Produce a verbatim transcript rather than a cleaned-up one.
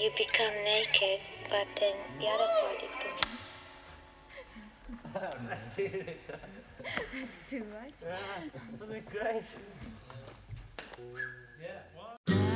you become naked, but then the other party puts. That's too much. Yeah, wasn't it great? Yeah.